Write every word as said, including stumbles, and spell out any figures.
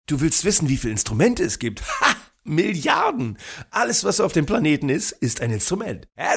Du willst wissen, wie viele Instrumente es gibt? Ha! Milliarden! Alles, was auf dem Planeten ist, ist ein Instrument. Es